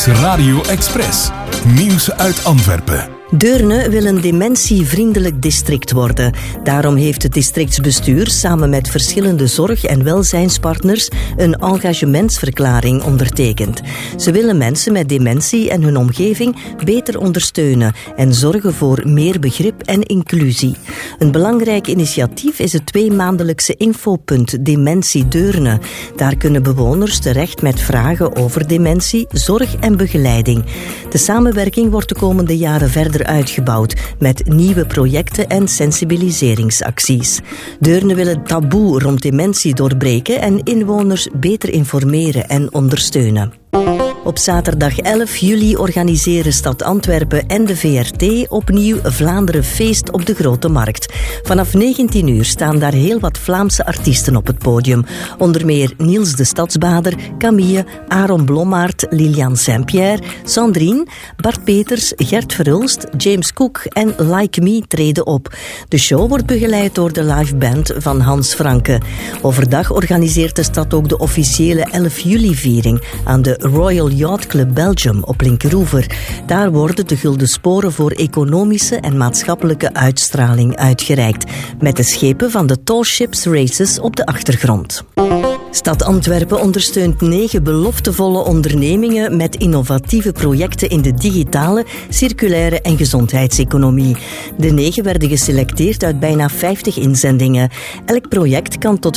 is Radio Express. Nieuws uit Antwerpen. Deurne wil een dementievriendelijk district worden. Daarom heeft het districtsbestuur samen met verschillende zorg- en welzijnspartners een engagementsverklaring ondertekend. Ze willen mensen met dementie en hun omgeving beter ondersteunen en zorgen voor meer begrip en inclusie. Een belangrijk initiatief is het 2-maandelijkse infopunt Dementie Deurne. Daar kunnen bewoners terecht met vragen over dementie, zorg en begeleiding. De samenwerking wordt de komende jaren verder uitgebouwd met nieuwe projecten en sensibiliseringsacties. Deurne wil het taboe rond dementie doorbreken en inwoners beter informeren en ondersteunen. Op zaterdag 11 juli organiseren Stad Antwerpen en de VRT opnieuw Vlaanderen Feest op de Grote Markt. Vanaf 19 uur staan daar heel wat Vlaamse artiesten op het podium. Onder meer Niels de Stadsbader, Camille, Aaron Blommaert, Lilian Saint-Pierre, Sandrine, Bart Peters, Gert Verhulst, James Cook en Like Me treden op. De show wordt begeleid door de live band van Hans Franke. Overdag organiseert de stad ook de officiële 11 juli-viering aan de Royal Yacht Club Belgium op Linkeroever. Daar worden de Gulden Sporen voor economische en maatschappelijke uitstraling uitgereikt, met de schepen van de Tall Ships Races op de achtergrond. Stad Antwerpen ondersteunt 9 beloftevolle ondernemingen met innovatieve projecten in de digitale, circulaire en gezondheidseconomie. De 9 werden geselecteerd uit bijna 50 inzendingen. Elk project kan tot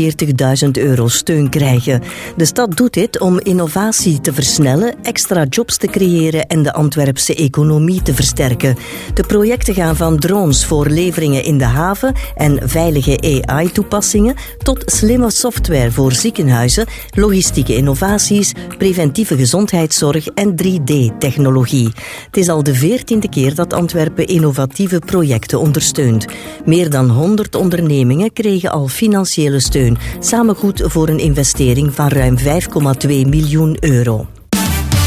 €45.000 steun krijgen. De stad doet dit om innovatie te versnellen, extra jobs te creëren en de Antwerpse economie te versterken. De projecten gaan van drones voor leveringen in de haven en veilige AI-toepassingen tot slimme software voor ziekenhuizen, logistieke innovaties, preventieve gezondheidszorg en 3D-technologie. Het is al de 14e keer dat Antwerpen innovatieve projecten ondersteunt. Meer dan 100 ondernemingen kregen al financiële steun, samen goed voor een investering van ruim €5,2 miljoen.